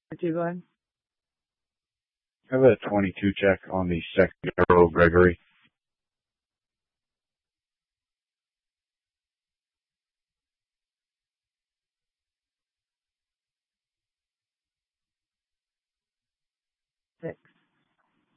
Go ahead. I have a 22 check on the second arrow, Gregory.